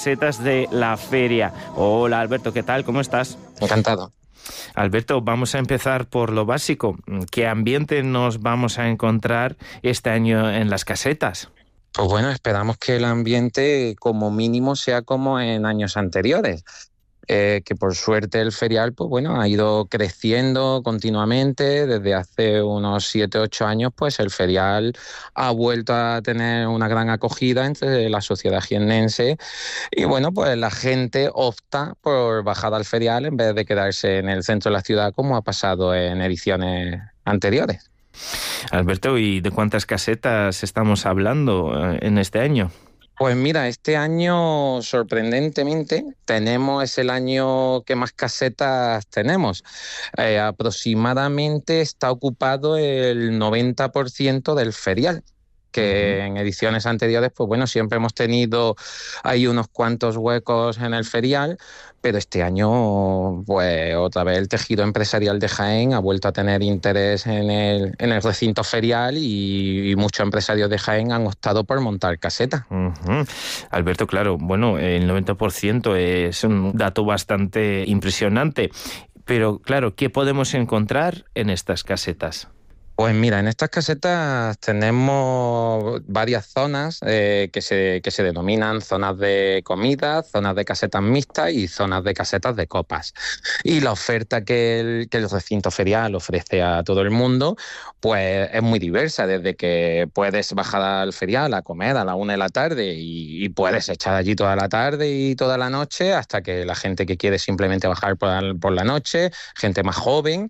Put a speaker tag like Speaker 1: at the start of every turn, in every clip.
Speaker 1: casetas de la feria. Hola Alberto, ¿qué tal? ¿Cómo estás?
Speaker 2: Encantado.
Speaker 1: Alberto, vamos a empezar por lo básico. ¿Qué ambiente nos vamos a encontrar este año en las casetas?
Speaker 2: Pues bueno, esperamos que el ambiente como mínimo sea como en años anteriores. Que por suerte el ferial, pues bueno, ha ido creciendo continuamente. Desde hace unos 7, 8 años, pues el ferial ha vuelto a tener una gran acogida entre la sociedad jiennense y bueno, pues la gente opta por bajar al ferial en vez de quedarse en el centro de la ciudad como ha pasado en ediciones anteriores.
Speaker 1: Alberto, ¿y de cuántas casetas estamos hablando en este año?
Speaker 2: Pues mira, este año sorprendentemente es el año que más casetas tenemos. Aproximadamente está ocupado el 90% del ferial, que en ediciones anteriores, pues bueno, siempre hemos tenido ahí unos cuantos huecos en el ferial, pero este año, pues otra vez el tejido empresarial de Jaén ha vuelto a tener interés en el recinto ferial y muchos empresarios de Jaén han optado por montar casetas.
Speaker 1: Alberto, claro, bueno, el 90% es un dato bastante impresionante, pero claro, ¿qué podemos encontrar en estas casetas?
Speaker 2: Pues mira, en estas casetas tenemos varias zonas que se denominan zonas de comida, zonas de casetas mixtas y zonas de casetas de copas. Y la oferta que el recinto ferial ofrece a todo el mundo, pues es muy diversa, desde que puedes bajar al ferial a comer a la 1 de la tarde y puedes echar allí toda la tarde y toda la noche, hasta que la gente que quiere simplemente bajar por la noche, gente más joven,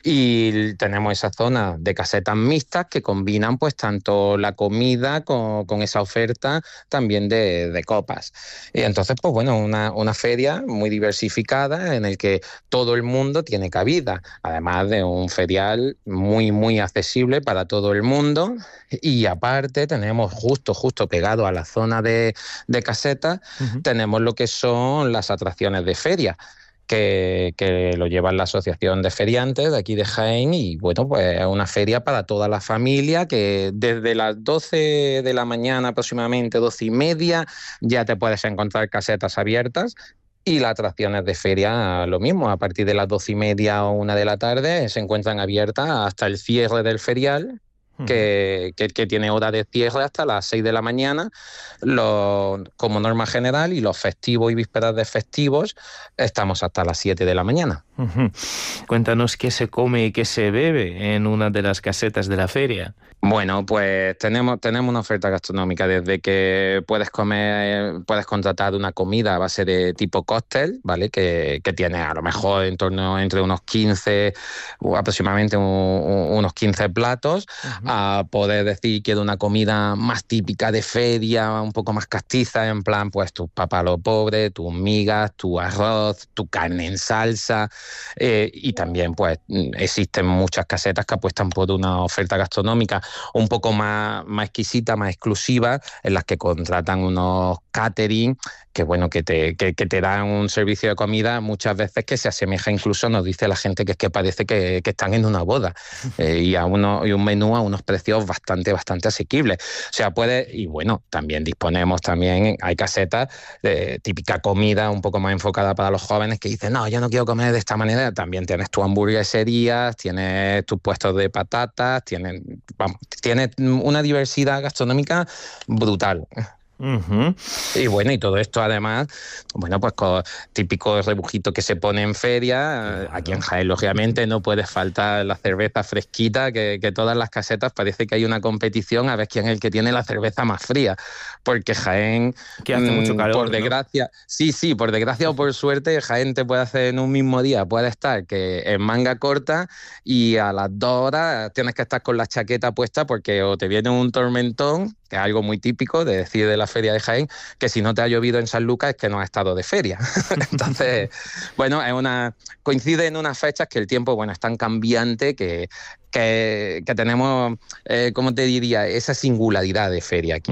Speaker 2: y tenemos esa zona de casetas mixtas que combinan pues tanto la comida con esa oferta también de copas. Y entonces, pues bueno, una feria muy diversificada en el que todo el mundo tiene cabida, además de un ferial muy, muy accesible para todo el mundo. Y aparte tenemos justo pegado a la zona de casetas, tenemos lo que son las atracciones de feria, que lo lleva la Asociación de Feriantes de aquí de Jaén y bueno, pues es una feria para toda la familia que desde las 12 de la mañana aproximadamente, 12:30, ya te puedes encontrar casetas abiertas. Y las atracciones de feria, lo mismo, a partir de las 12:30 o 1 de la tarde se encuentran abiertas hasta el cierre del ferial, que tiene hora de cierre hasta las 6 de la mañana, como norma general, y los festivos y vísperas de festivos estamos hasta las 7 de la mañana.
Speaker 1: Cuéntanos qué se come y qué se bebe en una de las casetas de la feria.
Speaker 2: Bueno, pues tenemos una oferta gastronómica, desde que puedes contratar una comida a base de tipo cóctel, ¿vale? Que tiene a lo mejor en torno entre unos 15, o aproximadamente unos 15 platos, a poder decir que de una comida más típica de feria, un poco más castiza, en plan, pues tus papas a lo pobre, tus migas, tu arroz, tu carne en salsa, y también pues existen muchas casetas que apuestan por una oferta gastronómica un poco más exquisita, más exclusiva, en las que contratan unos catering que bueno, que te dan un servicio de comida muchas veces que se asemeja, incluso nos dice la gente, que es que parece que están en una boda, y un menú a unos precios bastante asequibles. O sea, y bueno, también hay casetas de típica comida un poco más enfocada para los jóvenes que dicen, no, yo no quiero comer de esta manera. También tienes tus hamburgueserías, tienes tus puestos de patatas, tienes una diversidad gastronómica brutal. Y bueno, y todo esto además, bueno, pues con típico rebujito que se pone en feria. Claro. Aquí en Jaén, lógicamente, no puede faltar la cerveza fresquita, que todas las casetas parece que hay una competición a ver quién es el que tiene la cerveza más fría, porque Jaén,
Speaker 1: que hace mucho calor,
Speaker 2: por desgracia, ¿no? Sí, por desgracia o por suerte, Jaén te puede hacer en un mismo día, puede estar que en manga corta y a las 2 horas tienes que estar con la chaqueta puesta, porque o te viene un tormentón, que es algo muy típico de decir de la feria de Jaén, que si no te ha llovido en San Lucas es que no has estado de feria. Entonces, bueno, coincide en unas fechas que el tiempo, bueno, es tan cambiante que tenemos, ¿cómo te diría?, esa singularidad de feria aquí.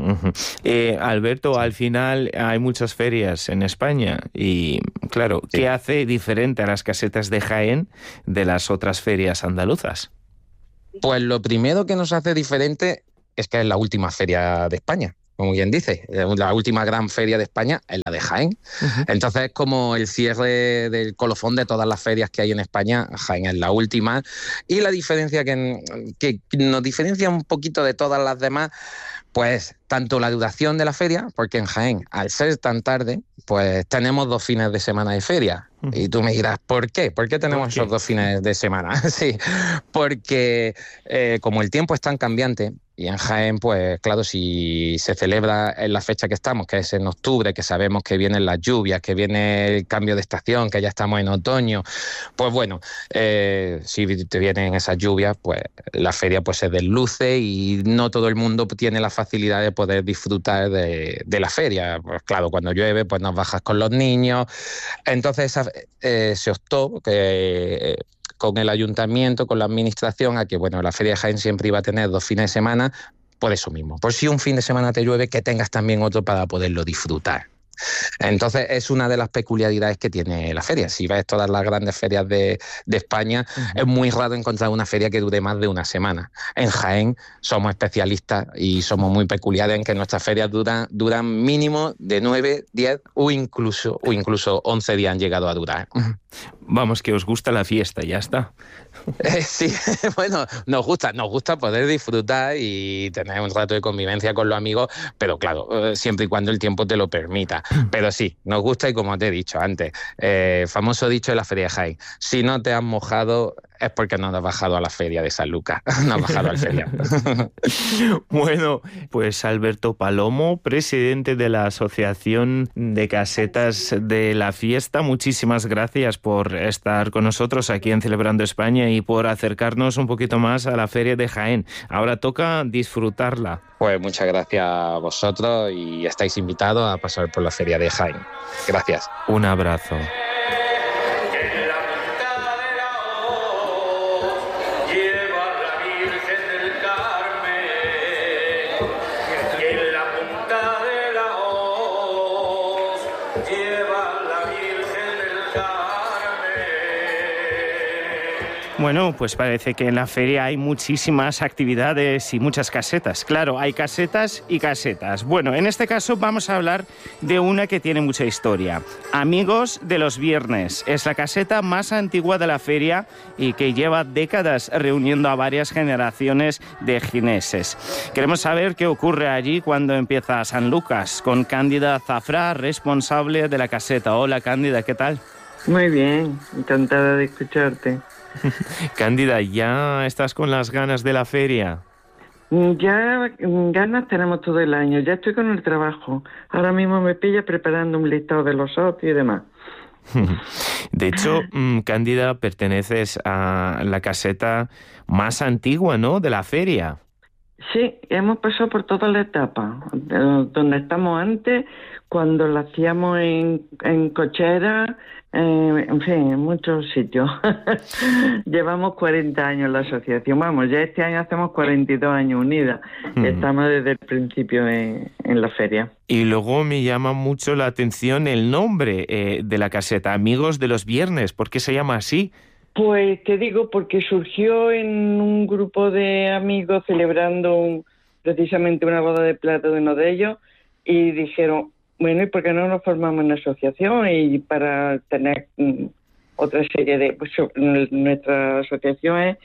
Speaker 1: Alberto, al final hay muchas ferias en España y, claro, sí. ¿Qué hace diferente a las casetas de Jaén de las otras ferias andaluzas?
Speaker 2: Pues lo primero que nos hace diferente es que es la última feria de España. como quien dice. La última gran feria de España es la de Jaén. Uh-huh. Entonces es como el cierre del colofón de todas las ferias que hay en España. Jaén es la última. Y la diferencia que nos diferencia un poquito de todas las demás, pues tanto la duración de la feria, porque en Jaén, al ser tan tarde, pues tenemos 2 fines de semana de feria. Y tú me dirás, ¿por qué? ¿Por qué tenemos esos 2 fines de semana? Sí, porque como el tiempo es tan cambiante, y en Jaén, pues claro, si se celebra en la fecha que estamos, que es en octubre, que sabemos que vienen las lluvias, que viene el cambio de estación, que ya estamos en otoño, pues bueno, si te vienen esas lluvias, pues la feria pues se desluce y no todo el mundo tiene la facilidad de poder disfrutar de la feria. Pues claro, cuando llueve, pues nos bajas con los niños. Entonces se optó que con el ayuntamiento, con la administración, a que bueno, la Feria de Jaén siempre iba a tener 2 fines de semana, por eso mismo. Por si un fin de semana te llueve, que tengas también otro para poderlo disfrutar. Entonces es una de las peculiaridades que tiene la feria. Si ves todas las grandes ferias de España, es muy raro encontrar una feria que dure más de una semana. En Jaén somos especialistas y somos muy peculiares en que nuestras ferias duran mínimo de 9, 10 o incluso 11 días han llegado a durar.
Speaker 1: Vamos, que os gusta la fiesta, ya está.
Speaker 2: Sí, bueno, nos gusta poder disfrutar y tener un rato de convivencia con los amigos, pero claro, siempre y cuando el tiempo te lo permita. Pero sí, nos gusta y como te he dicho antes, famoso dicho de la Feria de Jaén, si no te has mojado es porque no has bajado a la feria de San Lucas, no has bajado al feriado.
Speaker 1: Bueno, pues Alberto Palomo, presidente de la Asociación de Casetas de la Fiesta, muchísimas gracias por estar con nosotros aquí en Celebrando España y por acercarnos un poquito más a la Feria de Jaén. Ahora toca disfrutarla.
Speaker 2: Pues muchas gracias a vosotros y estáis invitados a pasar por la Feria de Jaén. Gracias.
Speaker 1: Un abrazo. Bueno, pues parece que en la feria hay muchísimas actividades y muchas casetas. Claro, hay casetas y casetas. Bueno, en este caso vamos a hablar de una que tiene mucha historia. Amigos de los Viernes. Es la caseta más antigua de la feria y que lleva décadas reuniendo a varias generaciones de jineses. Queremos saber qué ocurre allí cuando empieza San Lucas, con Cándida Zafra, responsable de la caseta. Hola, Cándida, ¿qué tal?
Speaker 3: Muy bien, encantada de escucharte.
Speaker 1: Cándida, ¿ya estás con las ganas de la feria?
Speaker 3: Ya ganas tenemos todo el año, ya estoy con el trabajo. Ahora mismo me pilla preparando un listado de los socios y demás.
Speaker 1: De hecho, Cándida, perteneces a la caseta más antigua, ¿no?, de la feria.
Speaker 3: Sí, hemos pasado por todas las etapas. Donde estamos antes, cuando la hacíamos en cochera, en fin, en muchos sitios. Llevamos 40 años la asociación. Vamos, ya este año hacemos 42 años unidas. Estamos desde el principio en la feria.
Speaker 1: Y luego me llama mucho la atención el nombre de la caseta, Amigos de los Viernes. ¿Por qué se llama así?
Speaker 3: Pues te digo, porque surgió en un grupo de amigos celebrando precisamente una boda de plata de uno de ellos y dijeron, bueno, ¿y por qué no nos formamos una asociación? Y para tener otra serie de... Pues nuestra asociación es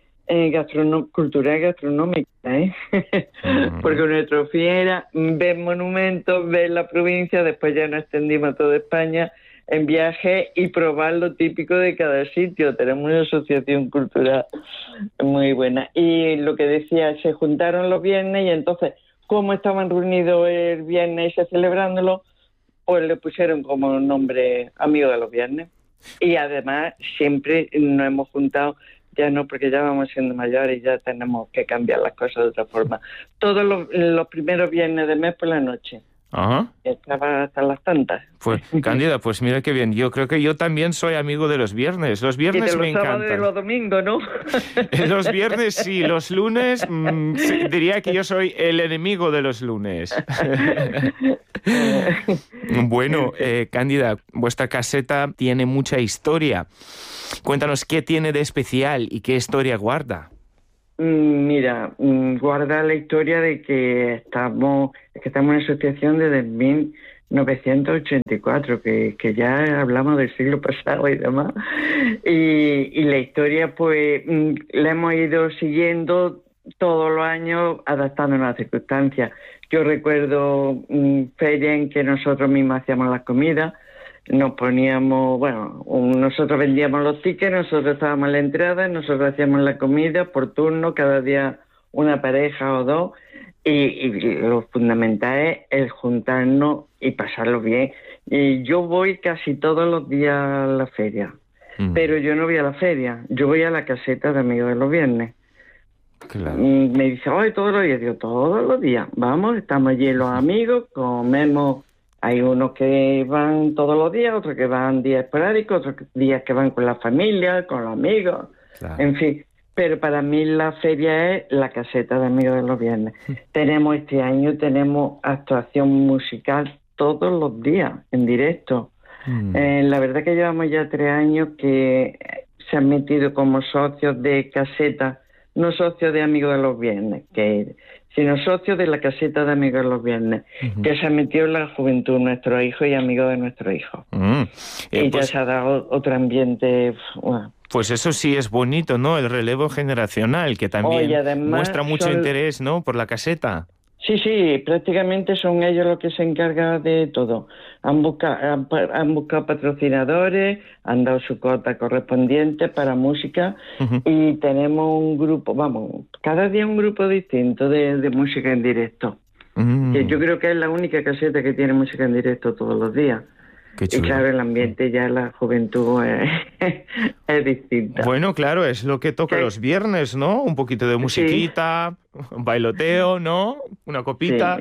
Speaker 3: cultural gastronómica, ¿eh? Porque nuestro fin era ver monumentos, ver la provincia, después ya nos extendimos a toda España en viaje y probar lo típico de cada sitio. Tenemos una asociación cultural muy buena. Y lo que decía, se juntaron los viernes y entonces, como estaban reunidos el viernes y celebrándolo, pues le pusieron como nombre Amigos de los Viernes. Y además siempre nos hemos juntado, ya no, porque ya vamos siendo mayores y ya tenemos que cambiar las cosas de otra forma. Todos los primeros viernes del mes por la noche.
Speaker 1: Ajá.
Speaker 3: Estaba hasta las tantas.
Speaker 1: Pues, Cándida, pues mira qué bien. Yo creo que yo también soy amigo de los viernes. Los viernes me encantan.
Speaker 3: Y de los domingos, ¿no?
Speaker 1: Los viernes sí, los lunes sí, diría que yo soy el enemigo de los lunes. Bueno, Cándida, vuestra caseta tiene mucha historia. Cuéntanos qué tiene de especial y qué historia guarda.
Speaker 3: Mira, guarda la historia de que estamos en una asociación desde 1984, que ya hablamos del siglo pasado y demás. Y la historia, pues, la hemos ido siguiendo todos los años, adaptándonos a las circunstancias. Yo recuerdo ferias en que nosotros mismos hacíamos las comidas. Nos poníamos, nosotros vendíamos los tickets, nosotros estábamos en la entrada, nosotros hacíamos la comida por turno, cada día una pareja o dos, y lo fundamental es el juntarnos y pasarlo bien. Y yo voy casi todos los días a la feria, pero yo no voy a la feria, yo voy a la caseta de Amigos de los Viernes.
Speaker 1: Claro.
Speaker 3: Me dice, oye, todos los días, digo, todos los días, vamos, estamos allí los amigos, comemos. Hay unos que van todos los días, otros que van días esporádicos, otros días que van con la familia, con los amigos, claro. En fin. Pero para mí la feria es la caseta de Amigos de los Viernes. Este año tenemos actuación musical todos los días, en directo. La verdad que llevamos ya 3 años que se han metido como socios de caseta, no socios de Amigos de los Viernes, sino socios de la caseta de Amigos de los Viernes, que se ha metido en la juventud, nuestros hijos y amigos de nuestros hijos. Y ya se ha dado otro ambiente.
Speaker 1: Pues eso sí es bonito, ¿no? El relevo generacional, que también muestra mucho interés, ¿no?, por la caseta.
Speaker 3: Sí, prácticamente son ellos los que se encargan de todo. Han buscado patrocinadores, han dado su cuota correspondiente para música y tenemos un grupo, cada día un grupo distinto de música en directo. Que yo creo que es la única caseta que tiene música en directo todos los días.
Speaker 1: Qué chulo.
Speaker 3: Y claro, el ambiente ya, la juventud es distinta.
Speaker 1: Bueno, claro, es lo que toca los viernes, ¿no? Un poquito de musiquita, un bailoteo, ¿no? Una copita.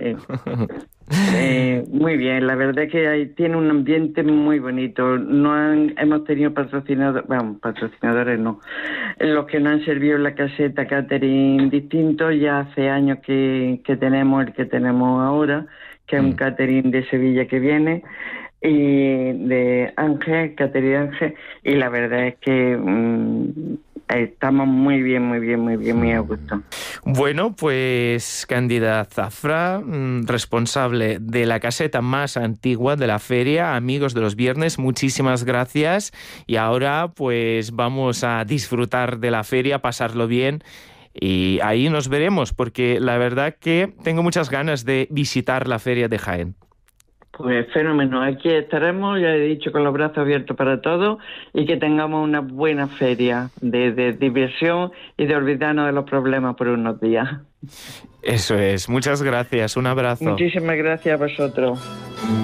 Speaker 3: Sí. Muy bien, la verdad es que tiene un ambiente muy bonito. Hemos tenido patrocinadores no. Los que nos han servido en la caseta catering distintos, ya hace años que tenemos el que tenemos ahora, que es un catering de Sevilla que viene, y de Ángel, Catherine Ángel, y la verdad es que estamos muy bien, muy a gusto.
Speaker 1: Bueno, pues Cándida Zafra, responsable de la caseta más antigua de la feria, Amigos de los Viernes, muchísimas gracias, y ahora pues vamos a disfrutar de la feria, pasarlo bien. Y ahí nos veremos, porque la verdad que tengo muchas ganas de visitar la feria de Jaén.
Speaker 3: Pues fenómeno, aquí estaremos, ya he dicho, con los brazos abiertos para todos y que tengamos una buena feria de diversión y de olvidarnos de los problemas por unos días.
Speaker 1: Eso es, muchas gracias, un abrazo.
Speaker 3: Muchísimas gracias a vosotros.